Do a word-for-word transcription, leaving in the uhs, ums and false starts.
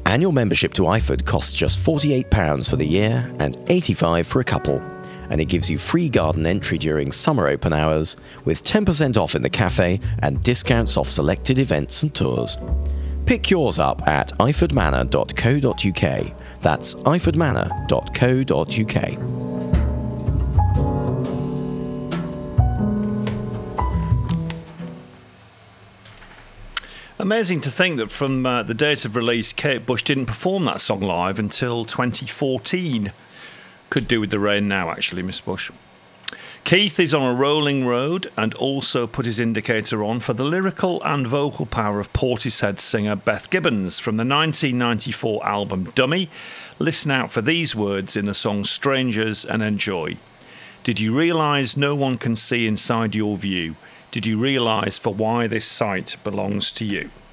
Annual membership to Iford costs just forty-eight pounds for the year and eighty-five pounds for a couple, and it gives you free garden entry during summer open hours with ten percent off in the cafe and discounts off selected events and tours. Pick yours up at iford manor dot co dot uk. That's iford manor dot co dot uk. Amazing to think that from uh, the date of release, Kate Bush didn't perform that song live until twenty fourteen. Could do with the rain now, actually, Miss Bush. Keith is on a rolling road and also put his indicator on for the lyrical and vocal power of Portishead singer Beth Gibbons from the nineteen ninety-four album Dummy. Listen out for these words in the song Strangers and enjoy. Did you realise no one can see inside your view? Did you realise for why this sight belongs to you?